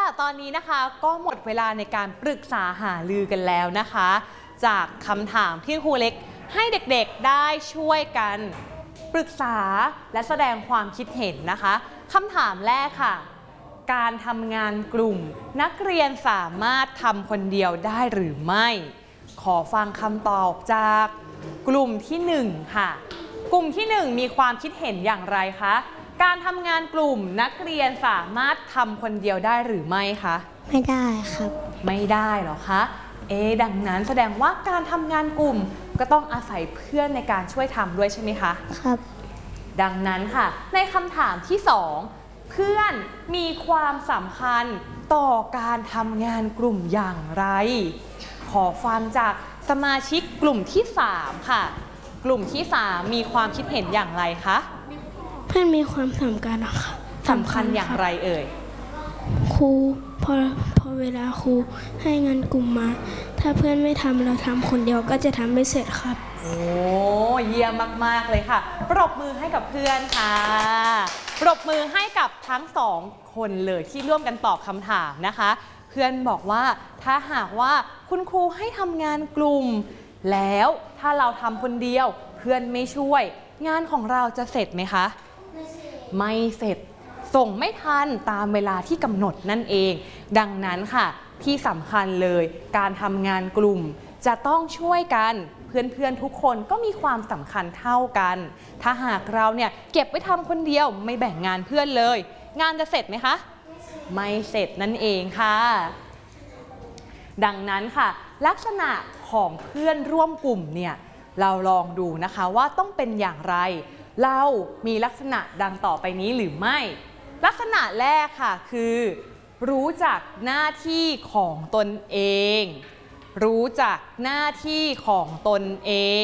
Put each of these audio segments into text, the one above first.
ตอนนี้นะคะก็หมดเวลาในการปรึกษาหารือกันแล้วนะคะจากคำถามที่ครูเล็กให้เด็กๆได้ช่วยกันปรึกษาและแสดงความคิดเห็นนะคะคำถามแรกค่ะการทำงานกลุ่มนักเรียนสามารถทำคนเดียวได้หรือไม่ขอฟังคำตอบจากกลุ่มที่1ค่ะกลุ่มที่1มีความคิดเห็นอย่างไรคะการทำงานกลุ่มนักเรียนสามารถทำคนเดียวได้หรือไม่คะไม่ได้ครับไม่ได้หรอคะดังนั้นแสดงว่าการทำงานกลุ่มก็ต้องอาศัยเพื่อนในการช่วยทำด้วยใช่ไหมคะครับดังนั้นค่ะในคำถามที่2เพื่อนมีความสำคัญต่อการทำงานกลุ่มอย่างไรขอฟังจากสมาชิกกลุ่มที่3ค่ะกลุ่มที่3มีความคิดเห็นอย่างไรคะเพื่อนมีความสำคัญนะคะสำคัญอย่างไรเอ่ยครูพอเวลาครูให้งานกลุ่มมาถ้าเพื่อนไม่ทำเราทำคนเดียวก็จะทำไม่เสร็จครับโอ้เยี่ยมมากๆเลยค่ะปรบมือให้กับเพื่อนค่ะปรบมือให้กับทั้ง2คนเลยที่ร่วมกันตอบคำถามนะคะเพื่อนบอกว่าถ้าหากว่าคุณครูให้ทำงานกลุ่มแล้วถ้าเราทำคนเดียวเพื่อนไม่ช่วยงานของเราจะเสร็จไหมคะไม่เสร็จส่งไม่ทันตามเวลาที่กำหนดนั่นเองดังนั้นค่ะที่สำคัญเลยการทำงานกลุ่มจะต้องช่วยกันเพื่อนๆทุกคนก็มีความสำคัญเท่ากันถ้าหากเราเนี่ยเก็บไว้ทำคนเดียวไม่แบ่งงานเพื่อนเลยงานจะเสร็จไหมคะไม่เสร็จนั่นเองค่ะดังนั้นค่ะลักษณะของเพื่อนร่วมกลุ่มเนี่ยเราลองดูนะคะว่าต้องเป็นอย่างไรเรามีลักษณะดังต่อไปนี้หรือไม่ลักษณะแรกค่ะคือรู้จักหน้าที่ของตนเองรู้จักหน้าที่ของตนเอง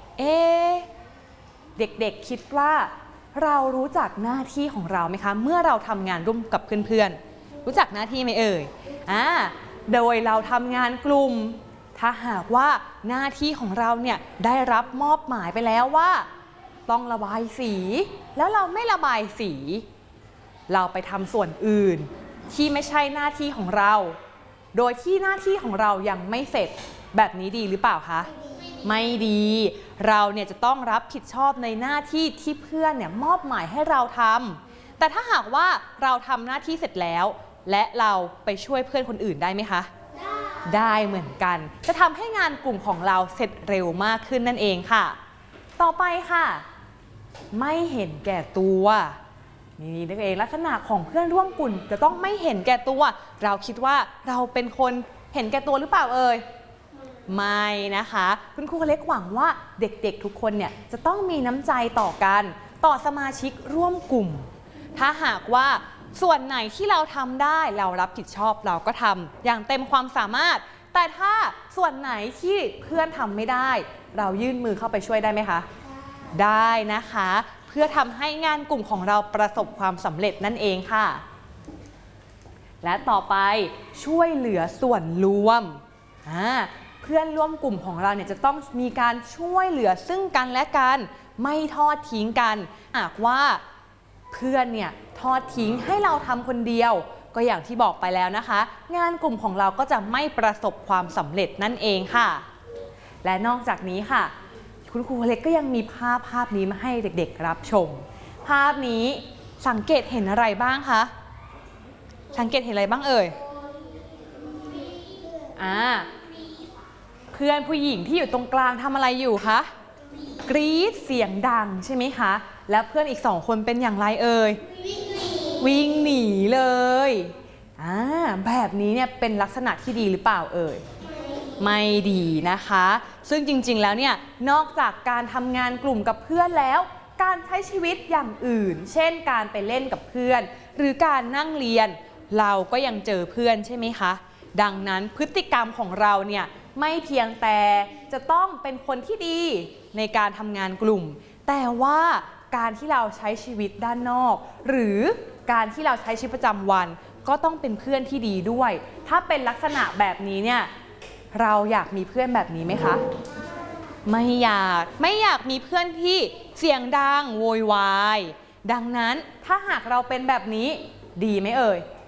เด็กๆคิดว่าเรารู้จักหน้าที่ของเราไหมคะเมื่อเราทำงานร่วมกับเพื่อนๆรู้จักหน้าที่ไหมเอ่ยโดยเราทำงานกลุ่มถ้าหากว่าหน้าที่ของเราเนี่ยได้รับมอบหมายไปแล้วว่าต้องระบายสีแล้วเราไม่ระบายสีเราไปทำส่วนอื่นที่ไม่ใช่หน้าที่ของเราโดยที่หน้าที่ของเรายังไม่เสร็จแบบนี้ดีหรือเปล่าคะไม่ดีเราเนี่ยจะต้องรับผิดชอบในหน้าที่ที่เพื่อนเนี่ยมอบหมายให้เราทำแต่ถ้าหากว่าเราทำหน้าที่เสร็จแล้วและเราไปช่วยเพื่อนคนอื่นได้ไหมคะได้เหมือนกันจะทำให้งานกลุ่มของเราเสร็จเร็วมากขึ้นนั่นเองค่ะต่อไปค่ะไม่เห็นแก่ตัวนี่นั่นเองลักษณะของเพื่อนร่วมกลุ่มจะต้องไม่เห็นแก่ตัวเราคิดว่าเราเป็นคนเห็นแก่ตัวหรือเปล่าเอ่ยไม่นะคะคุณครูเล็กหวังว่าเด็กๆทุกคนเนี่ยจะต้องมีน้ำใจต่อกันต่อสมาชิกร่วมกลุ่มถ้าหากว่าส่วนไหนที่เราทำได้เรารับผิดชอบเราก็ทำอย่างเต็มความสามารถแต่ถ้าส่วนไหนที่เพื่อนทำไม่ได้เรายื่นมือเข้าไปช่วยได้ไหมคะได้นะคะเพื่อทำให้งานกลุ่มของเราประสบความสำเร็จนั่นเองค่ะและต่อไปช่วยเหลือส่วนรวมเพื่อนร่วมกลุ่มของเราเนี่ยจะต้องมีการช่วยเหลือซึ่งกันและกันไม่ทอดทิ้งกันหากว่าเพื่อนเนี่ยทอดทิ้งให้เราทำคนเดียวก็อย่างที่บอกไปแล้วนะคะงานกลุ่มของเราก็จะไม่ประสบความสำเร็จนั่นเองค่ะและนอกจากนี้ค่ะคุณครูเล็กก็ยังมีภาพนี้มาให้เด็กๆรับชมภาพนี้สังเกตเห็นอะไรบ้างคะสังเกตเห็นอะไรบ้างเอ่ยเพื่อนผู้หญิงที่อยู่ตรงกลางทำอะไรอยู่คะกรี๊ดเสียงดังใช่ไหมคะและเพื่อนอีก2คนเป็นอย่างไรเอ่ยวิ่งหนีเลยแบบนี้เนี่ยเป็นลักษณะที่ดีหรือเปล่าเอ่ยไม่ดีนะคะซึ่งจริงๆแล้วเนี่ยนอกจากการทำงานกลุ่มกับเพื่อนแล้วการใช้ชีวิตอย่างอื่นเช่นการไปเล่นกับเพื่อนหรือการนั่งเรียนเราก็ยังเจอเพื่อนใช่ไหมคะดังนั้นพฤติกรรมของเราเนี่ยไม่เพียงแต่จะต้องเป็นคนที่ดีในการทำงานกลุ่มแต่ว่าการที่เราใช้ชีวิตด้านนอกหรือการที่เราใช้ชีวิตประจำวันก็ต้องเป็นเพื่อนที่ดีด้วยถ้าเป็นลักษณะแบบนี้เนี่ยเราอยากมีเพื่อนแบบนี้ไหมคะไม่อยากมีเพื่อนที่เสียงดังโวยวายดังนั้นถ้าหากเราเป็นแบบนี้ดีไหมเอ่ยไม่ดี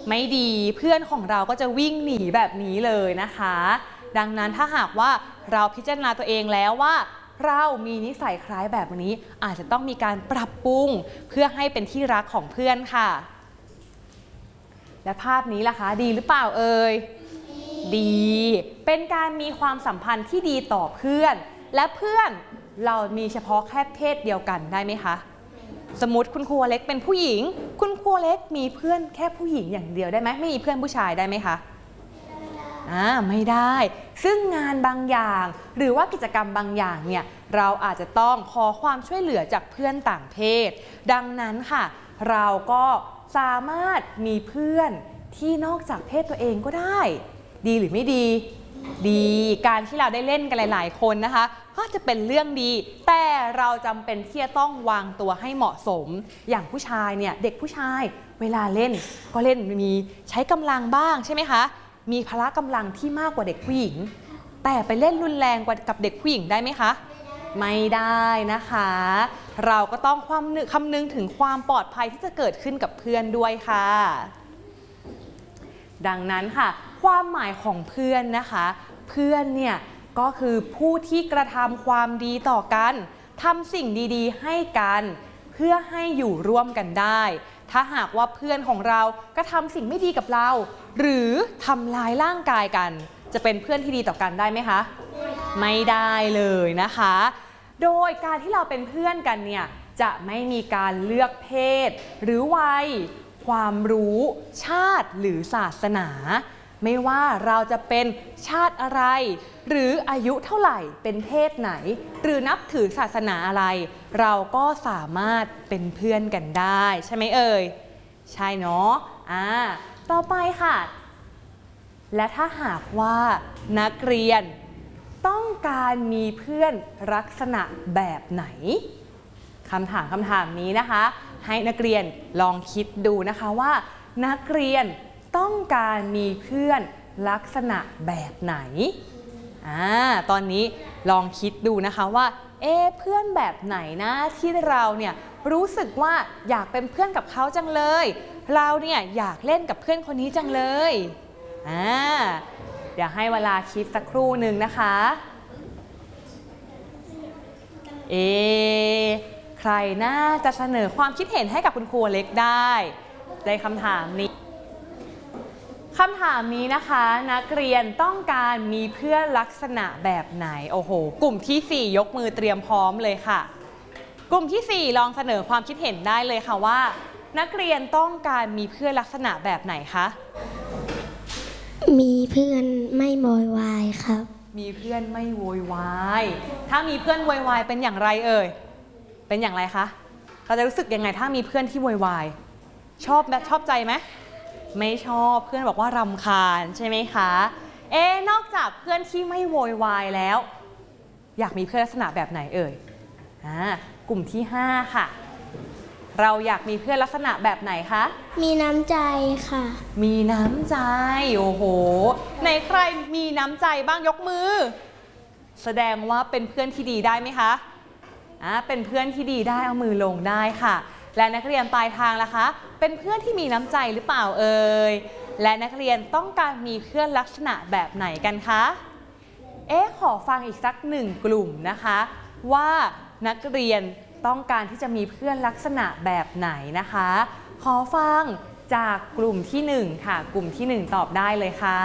ไม่ดีเพื่อนของเราก็จะวิ่งหนีแบบนี้เลยนะคะ ดังนั้นถ้าหากว่าเราพิจารณาตัวเองแล้วว่าเรามีนิสัยคล้ายแบบนี้อาจจะต้องมีการปรับปรุงเพื่อให้เป็นที่รักของเพื่อนค่ะและภาพนี้ล่ะคะดีหรือเปล่าเอ่ยดีเป็นการมีความสัมพันธ์ที่ดีต่อเพื่อนและเพื่อนเรามีเฉพาะแค่เพศเดียวกันได้ไหมคะสมมติคุณครูเล็กเป็นผู้หญิงคุณครูเล็กมีเพื่อนแค่ผู้หญิงอย่างเดียวได้ไหมไม่มีเพื่อนผู้ชายได้ไหมคะไม่ได้ซึ่งงานบางอย่างหรือว่ากิจกรรมบางอย่างเนี่ยเราอาจจะต้องขอความช่วยเหลือจากเพื่อนต่างเพศดังนั้นค่ะเราก็สามารถมีเพื่อนที่นอกจากเพศตัวเองก็ได้ดีหรือไม่ดีดีการที่เราได้เล่นกันหลายๆคนนะคะก็จะเป็นเรื่องดีแต่เราจำเป็นที่จะต้องวางตัวให้เหมาะสมอย่างผู้ชายเนี่ยเด็กผู้ชายเวลาเล่นก็เล่นมีใช้กำลังบ้างใช่ไหมคะมีพละกำลังที่มากกว่าเด็กผู้หญิงแต่ไปเล่นรุนแรงกว่ากับเด็กผู้หญิงได้ไหมคะไม่ได้นะคะเราก็ต้องคำนึงถึงความปลอดภัยที่จะเกิดขึ้นกับเพื่อนด้วยค่ะดังนั้นค่ะความหมายของเพื่อนนะคะเพื่อนเนี่ยก็คือผู้ที่กระทำความดีต่อกันทำสิ่งดีๆให้กันเพื่อให้อยู่ร่วมกันได้ถ้าหากว่าเพื่อนของเราก็ทำสิ่งไม่ดีกับเราหรือทำลายร่างกายกันจะเป็นเพื่อนที่ดีต่อกันได้ไหมคะไม่ได้เลยนะคะโดยการที่เราเป็นเพื่อนกันเนี่ยจะไม่มีการเลือกเพศหรือวัยความรู้ชาติหรือศาสนาไม่ว่าเราจะเป็นชาติอะไรหรืออายุเท่าไหร่เป็นเพศไหนหรือนับถือศาสนาอะไรเราก็สามารถเป็นเพื่อนกันได้ใช่ไหมเอ่ยใช่เนาะต่อไปค่ะและถ้าหากว่านักเรียนต้องการมีเพื่อนลักษณะแบบไหนคำถามนี้นะคะให้นักเรียนลองคิดดูนะคะว่านักเรียนต้องการมีเพื่อนลักษณะแบบไหนตอนนี้ลองคิดดูนะคะว่าเพื่อนแบบไหนนะที่เราเนี่ยรู้สึกว่าอยากเป็นเพื่อนกับเขาจังเลยเราเนี่ยอยากเล่นกับเพื่อนคนนี้จังเลยเดี๋ยวให้เวลาคิดสักครู่หนึ่งนะคะใครน่าจะเสนอความคิดเห็นให้กับคุณครูเล็กได้ในคำถามนี้นะคะนักเรียนต้องการมีเพื่อนลักษณะแบบไหนโอ้โหกลุ่มที่4ยกมือเตรียมพร้อมเลยค่ะกลุ่มที่4ลองเสนอความคิดเห็นได้เลยค่ะว่านักเรียนต้องการมีเพื่อนลักษณะแบบไหนคะมีเพื่อนไม่โวยวายครับมีเพื่อนไม่โวยวายถ้ามีเพื่อนโวยวายเป็นอย่างไรเอ่ยเป็นอย่างไรคะเราจะรู้สึกยังไงถ้ามีเพื่อนที่โวยวายชอบใจไหมไม่ชอบเพื่อนบอกว่ารำคาญใช่ไหมคะนอกจากเพื่อนที่ไม่โวยวายแล้วอยากมีเพื่อนลักษณะแบบไหนเอ่ยกลุ่มที่5ค่ะเราอยากมีเพื่อนลักษณะแบบไหนคะมีน้ำใจค่ะมีน้ำใจโอ้โหในใครมีน้ำใจบ้างยกมือแสดงว่าเป็นเพื่อนที่ดีได้ไหมคะเป็นเพื่อนที่ดีได้เอามือลงได้ค่ะและนักเรียนปลายทางล่ะคะเป็นเพื่อนที่มีน้ำใจหรือเปล่าเอ่ยและนักเรียนต้องการมีเพื่อนลักษณะแบบไหนกันคะขอฟังอีกสัก1กลุ่มนะคะว่านักเรียนต้องการที่จะมีเพื่อนลักษณะแบบไหนนะคะขอฟังจากกลุ่มที่1ค่ะกลุ่มที่1ตอบได้เลยค่ะ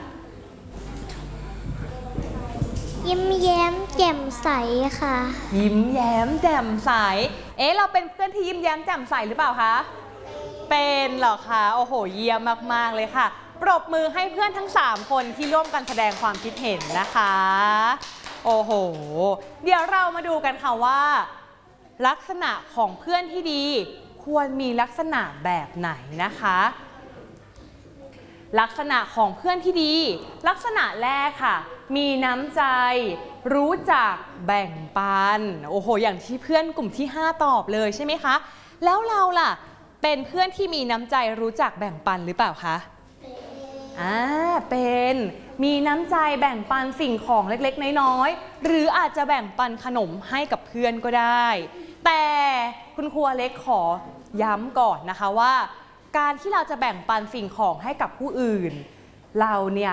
ยิ้มแย้มแจ่มใสค่ะยิ้มแย้มแจ่มใสเราเป็นเพื่อนที่ยิ้มแย้มแจ่มใสหรือเปล่าคะเป็นเหรอคะโอ้โหเยี่ยมมากๆเลยค่ะปรบมือให้เพื่อนทั้ง3คนที่ร่วมกันแสดงความคิดเห็นนะคะโอ้โหเดี๋ยวเรามาดูกันค่ะว่าลักษณะของเพื่อนที่ดีควรมีลักษณะแบบไหนนะคะลักษณะของเพื่อนที่ดีลักษณะแรกค่ะมีน้ำใจรู้จักแบ่งปันโอ้โหอย่างที่เพื่อนกลุ่มที่5ตอบเลยใช่ไหมคะแล้วเราล่ะเป็นเพื่อนที่มีน้ำใจรู้จักแบ่งปันหรือเปล่าคะเป็นมีน้ำใจแบ่งปันสิ่งของเล็กๆน้อยๆหรืออาจจะแบ่งปันขนมให้กับเพื่อนก็ได้แต่คุณครูเล็กขอย้ำก่อนนะคะว่าการที่เราจะแบ่งปันสิ่งของให้กับผู้อื่น เราเนี่ย